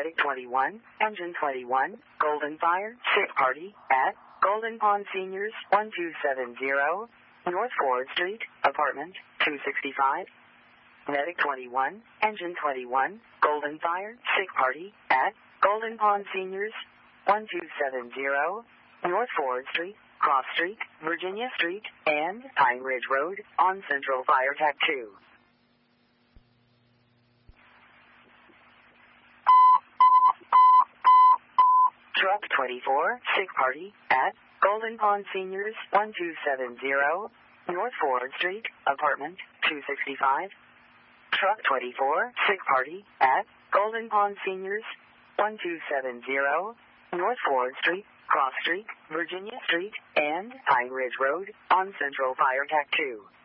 Medic 21, Engine 21, Golden Fire, Sick Party, at Golden Pond Seniors, 1270, North Ford Street, Apartment 265. Medic 21, Engine 21, Golden Fire, Sick Party, at Golden Pond Seniors, 1270, North Ford Street, Cross Street, Virginia Street, and Pine Ridge Road on Central Fire Tac 2. Truck 24, Sick Party, at Golden Pond Seniors, 1270, North Ford Street, Apartment 265. Truck 24, Sick Party, at Golden Pond Seniors, 1270, North Ford Street, Cross Street, Virginia Street, and Pine Ridge Road on Central Fire Tac 2.